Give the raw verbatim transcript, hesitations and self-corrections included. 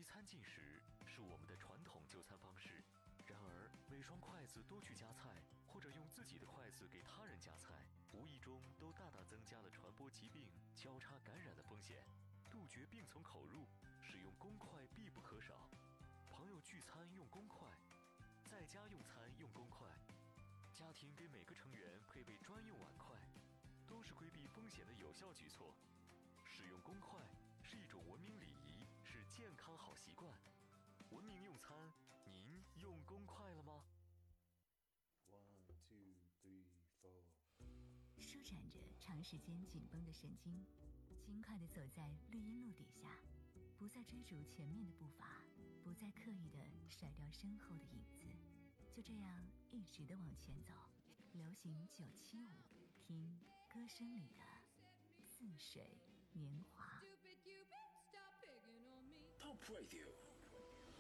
随餐进食是我们的传统就餐方式，然而每双筷子多去夹菜，或者用自己的筷子给他人夹菜，无意中都大大增加了传播疾病、交叉感染的风险。杜绝病从口入，使用公筷必不可少。朋友聚餐用公筷，在家用餐用公筷，家庭给每个成员配备专用碗筷，都是规避风险的有效举措。使用公筷是一种文明礼仪，是健康好习惯。文明用餐，您用公筷了吗？ One, two, three, four。 舒展着长时间紧绷的神经，轻快地走在绿荫路底下，不再追逐前面的步伐，不再刻意地甩掉身后的影子，就这样一直地往前走。流行九七五，听歌声里的似水年华。 Pop Radio